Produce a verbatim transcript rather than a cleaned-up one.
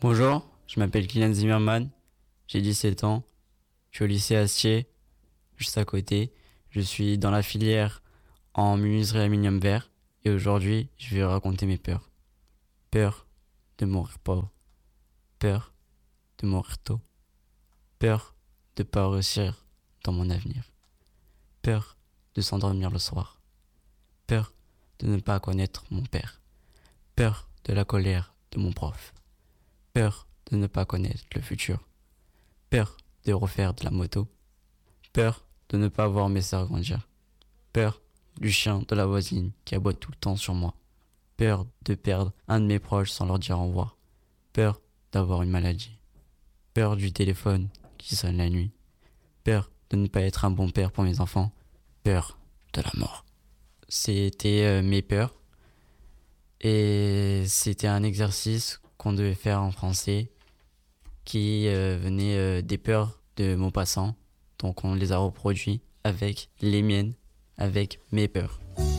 Bonjour, je m'appelle Kylian Zimmerman, j'ai dix-sept ans, je suis au lycée Astier, juste à côté. Je suis dans la filière en menuiserie aluminium vert et aujourd'hui, je vais raconter mes peurs. Peur de mourir pauvre, peur de mourir tôt, peur de ne pas réussir dans mon avenir, peur de s'endormir le soir, peur de ne pas connaître mon père, peur de la colère de mon prof, peur de ne pas connaître le futur, peur de refaire de la moto, peur de ne pas voir mes sœurs grandir, peur du chien de la voisine qui aboie tout le temps sur moi, peur de perdre un de mes proches sans leur dire au revoir, peur d'avoir une maladie, peur du téléphone qui sonne la nuit, peur de ne pas être un bon père pour mes enfants, peur de la mort. C'était euh, mes peurs et c'était un exercice qu'on devait faire en français qui euh, venait euh, des peurs de Maupassant. Donc on les a reproduits avec les miennes, avec mes peurs.